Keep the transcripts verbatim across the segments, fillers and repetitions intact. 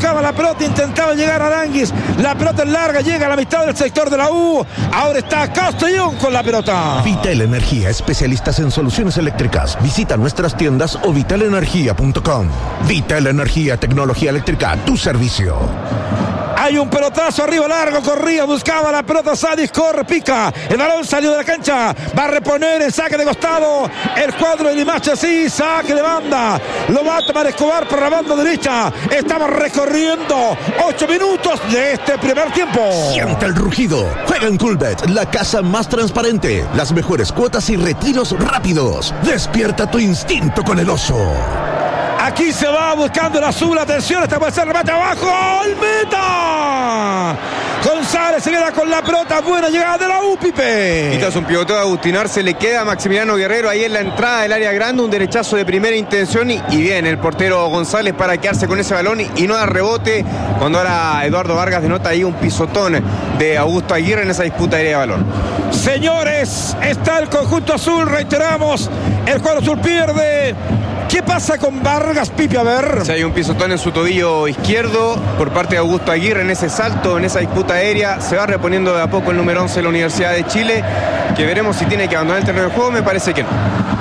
buscaba la pelota, intentaba llegar a Aranguis. La pelota es larga, llega a la mitad del sector de la U. Ahora está Castellón con la pelota. Vital Energía, especialistas en soluciones eléctricas. Visita nuestras tiendas o vital energía punto com. Vital Energía, tecnología eléctrica, tu servicio. Hay un pelotazo arriba largo, corría, buscaba la pelota, Sadis corre, pica, el balón salió de la cancha, va a reponer el saque de costado, el cuadro de Limache, sí, saque de banda, lo va a tomar Escobar por la banda derecha. Estamos recorriendo ocho minutos de este primer tiempo. Siente el rugido, juega en Coolbet, la casa más transparente, las mejores cuotas y retiros rápidos. Despierta tu instinto con el oso. Aquí se va buscando el azul, atención, este puede ser remate abajo, ¡el meta! González se queda con la pelota, buena llegada de la U, Pipe. Quizás un pivoteo de Agustín Arce, le queda a Maximiliano Guerrero ahí en la entrada del área grande, un derechazo de primera intención y, y bien, el portero González para quedarse con ese balón y, y no dar rebote, cuando ahora Eduardo Vargas denota ahí un pisotón de Augusto Aguirre en esa disputa aérea de balón. Señores, está el conjunto azul, reiteramos, el cuadro azul pierde. ¿Qué pasa con Vargas, Pipe? A ver. Si hay un pisotón en su tobillo izquierdo por parte de Augusto Aguirre en ese salto, en esa disputa aérea. Se va reponiendo de a poco el número once de la Universidad de Chile, que veremos si tiene que abandonar el terreno de juego. Me parece que no.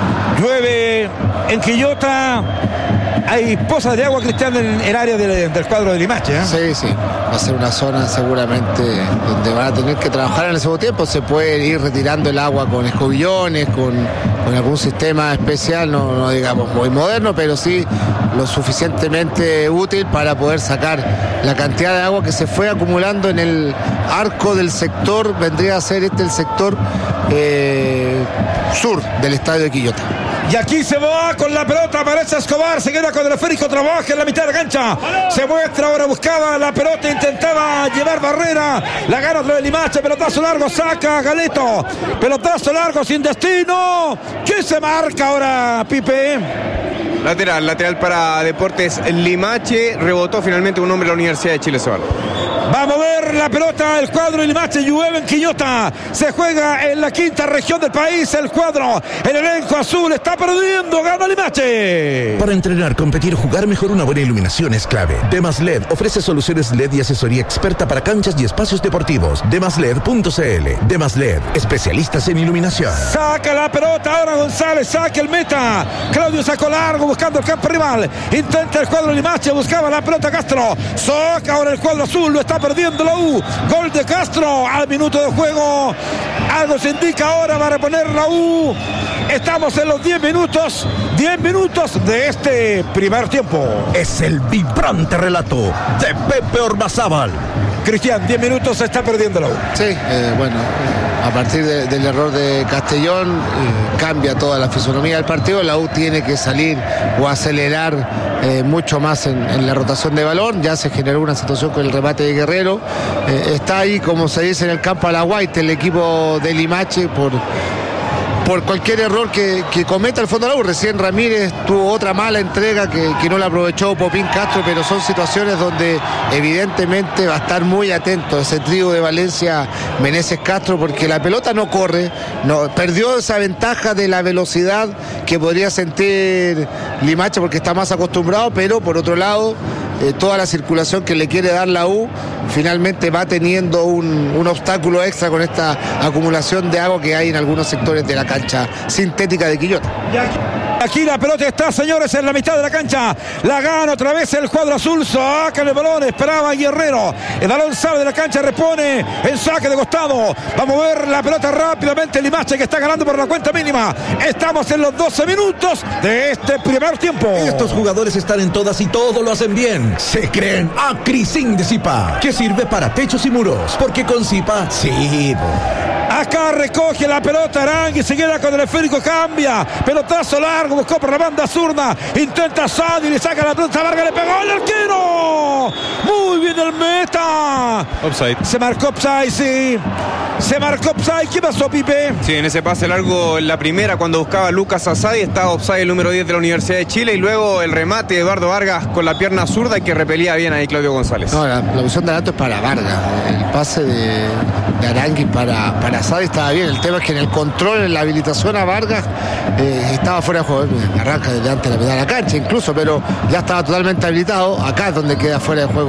Llueve en Quillota. Hay pozas de agua, Cristian, en el área del, del cuadro de Limache, ¿eh? Sí, sí. Va a ser una zona seguramente donde van a tener que trabajar en el segundo tiempo. Se puede ir retirando el agua con escobillones, con, con algún sistema especial, no, no digamos muy moderno, pero sí lo suficientemente útil para poder sacar la cantidad de agua que se fue acumulando en el arco del sector. Vendría a ser este el sector eh, sur del estadio de Quillota. Y aquí se va con la pelota, aparece Escobar, se queda con el esférico, trabaja en la mitad de la cancha, se muestra, ahora buscaba la pelota, intentaba llevar barrera, la gana otra vez Limache, pelotazo largo, saca Galeto, pelotazo largo sin destino. ¿Qué se marca ahora, Pipe? Lateral, lateral para Deportes Limache, rebotó finalmente un hombre de la Universidad de Chile, Ceballos. Va a mover la pelota el cuadro de Limache, llueve en Quillota, se juega en la quinta región del país, el cuadro, el elenco azul está perdiendo, gana Limache. Para entrenar, competir, jugar mejor, una buena iluminación es clave. Demas L E D ofrece soluciones L E D y asesoría experta para canchas y espacios deportivos. demas led punto cl. Demas L E D, especialistas en iluminación. Saca la pelota ahora González, saca el meta, Claudio sacó largo buscando el campo rival, intenta el cuadro de Limache, buscaba la pelota Castro, saca ahora el cuadro azul, lo está perdiendo la U, gol de Castro al minuto de juego, algo se indica ahora, va a reponer la U. Estamos en los diez minutos, diez minutos de este primer tiempo. Es el vibrante relato de Pepe Ormazábal. Cristian, diez minutos se está perdiendo la U. Sí, eh, bueno, a partir de, del error de Castellón eh, cambia toda la fisonomía del partido. La U tiene que salir o acelerar eh, mucho más en, en la rotación de balón. Ya se generó una situación con el remate de Guerrero. Eh, está ahí, como se dice en el campo, a la White, el equipo de Limache por... por cualquier error que, que cometa el fondo de la U. Recién Ramírez tuvo otra mala entrega que, que no la aprovechó Popín Castro, pero son situaciones donde evidentemente va a estar muy atento ese trío de Valencia, Meneses, Castro, porque la pelota no corre, no, perdió esa ventaja de la velocidad que podría sentir Limache porque está más acostumbrado, pero por otro lado eh, toda la circulación que le quiere dar la U finalmente va teniendo un, un obstáculo extra con esta acumulación de agua que hay en algunos sectores de la cancha sintética de Quillota. Aquí la pelota está, señores, en la mitad de la cancha. La gana otra vez el cuadro azul. Saca el balón, esperaba Guerrero. El balón sale de la cancha, repone el saque de costado. Va a mover la pelota rápidamente Limache, que está ganando por la cuenta mínima. Estamos en los doce minutos de este primer tiempo. Estos jugadores están en todas y todo lo hacen bien. Se creen Acrisin de Zipa, que sirve para techos y muros. Porque con Zipa, sí. Acá recoge la pelota Arangui, se queda con el esférico, cambia, pelotazo largo, buscó por la banda zurda, intenta Sadi, le saca la pelota, Vargas le pegó al arquero, muy bien el meta, offside, se marcó offside, sí, se marcó offside. ¿Qué pasó, Pipe? Sí, en ese pase largo en la primera, cuando buscaba Lucas Asadi, estaba offside el número diez de la Universidad de Chile, y luego el remate de Eduardo Vargas con la pierna zurda que repelía bien ahí Claudio González. No, la, la opción de adelanto es para Vargas, el pase de, de Arangui para, para Asadi estaba bien, el tema es que en el control, en la habilitación a Vargas eh, estaba fuera de juego, arranca desde antes de la mitad de la cancha incluso, pero ya estaba totalmente habilitado, acá es donde queda fuera de juego